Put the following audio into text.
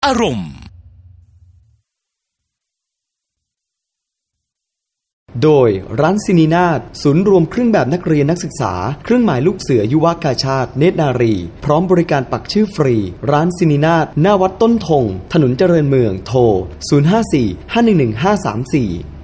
อารมณ์โดยร้านซินีนาฏศูนย์รวมเครื่องแบบนักเรียนนักศึกษาเครื่องหมายลูกเสือยุวกาชาติเนตรนารีพร้อมบริการปักชื่อฟรีร้านซินีนาฏหน้าวัดต้นธงถนนเจริญเมืองโทร054 511 534